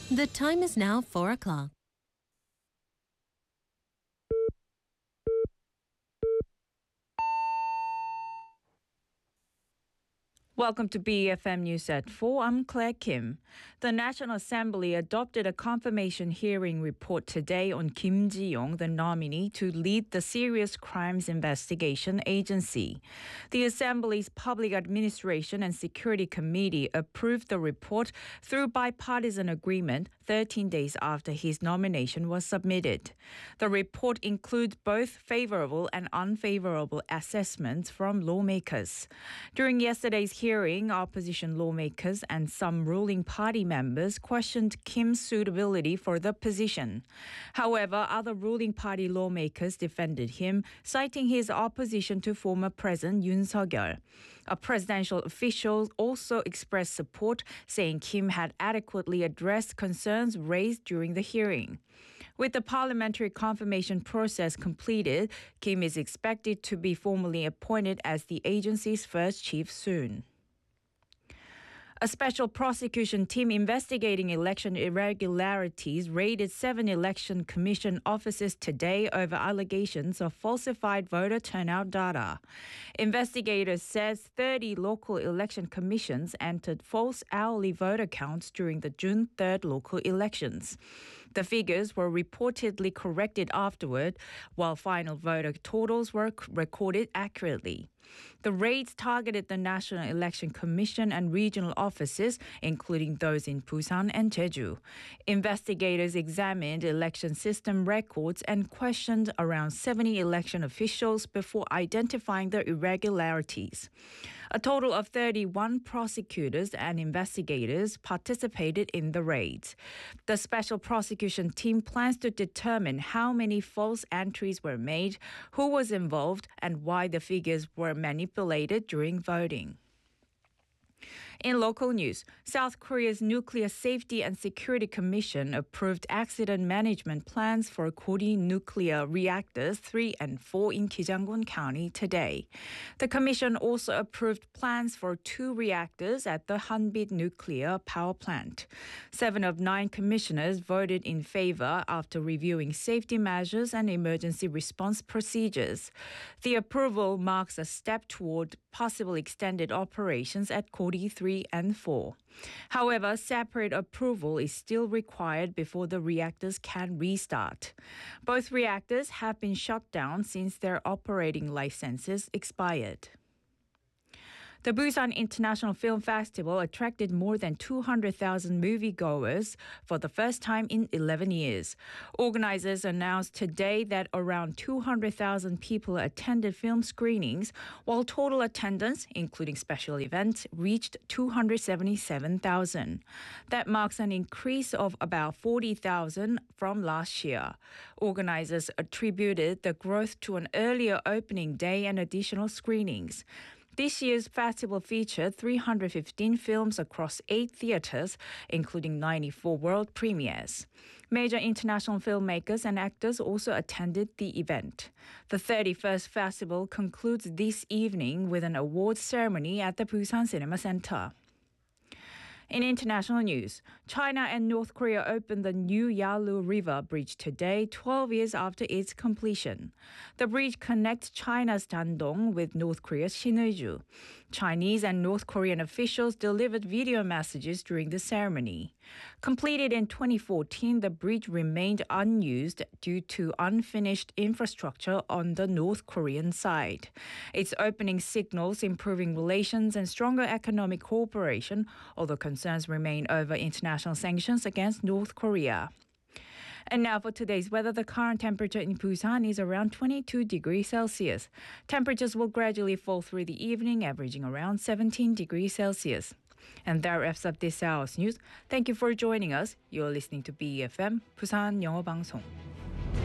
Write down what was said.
The time is now 4 o'clock. Welcome to BFM News at 4. I'm Claire Kim. The National Assembly adopted a confirmation hearing report today on Kim Ji-yong, the nominee to lead the Serious Crimes Investigation Agency. The Assembly's Public Administration and Security Committee approved the report through bipartisan agreement 13 days after his nomination was submitted. The report includes both favorable and unfavorable assessments from lawmakers. During yesterday's hearing, opposition lawmakers and some ruling party members questioned Kim's suitability for the position. However, other ruling party lawmakers defended him, citing his opposition to former President Yoon Suk-yeol. A presidential official also expressed support, saying Kim had adequately addressed concerns raised during the hearing. With the parliamentary confirmation process completed, Kim is expected to be formally appointed as the agency's first chief soon. A special prosecution team investigating election irregularities raided 7 election commission offices today over allegations of falsified voter turnout data. Investigators says 30 local election commissions entered false hourly voter counts during the June 3rd local elections. The figures were reportedly corrected afterward, while final voter totals were recorded accurately. The raids targeted the National Election Commission and regional offices, including those in Busan and Jeju. Investigators examined election system records and questioned around 70 election officials before identifying the irregularities. A total of 31 prosecutors and investigators participated in the raids. The special prosecution team plans to determine how many false entries were made, who was involved, and why the figures were manipulated during voting. In local news, South Korea's Nuclear Safety and Security Commission approved accident management plans for Gori nuclear reactors 3 and 4 in Gijanggon County today. The commission also approved plans for 2 reactors at the Hanbit nuclear power plant. 7 of 9 commissioners voted in favor after reviewing safety measures and emergency response procedures. The approval marks a step toward possible extended operations at Gori 3 and 4. However, separate approval is still required before the reactors can restart. Both reactors have been shut down since their operating licenses expired. The Busan International Film Festival attracted more than 200,000 moviegoers for the first time in 11 years. Organizers announced today that around 200,000 people attended film screenings, while total attendance, including special events, reached 277,000. That marks an increase of about 40,000 from last year. Organizers attributed the growth to an earlier opening day and additional screenings. This year's festival featured 315 films across 8 theaters, including 94 world premieres. Major international filmmakers and actors also attended the event. The 31st festival concludes this evening with an awards ceremony at the Busan Cinema Center. In international news, China and North Korea opened the new Yalu River Bridge today, 12 years after its completion. The bridge connects China's Dandong with North Korea's Sinuiju. Chinese and North Korean officials delivered video messages during the ceremony. Completed in 2014, the bridge remained unused due to unfinished infrastructure on the North Korean side. Its opening signals improving relations and stronger economic cooperation, although concerns remain over international sanctions against North Korea. And now for today's weather, the current temperature in Busan is around 22 degrees Celsius. Temperatures will gradually fall through the evening, averaging around 17 degrees Celsius. And that wraps up this hour's news. Thank you for joining us. You're listening to BFM Busan 영어 방송.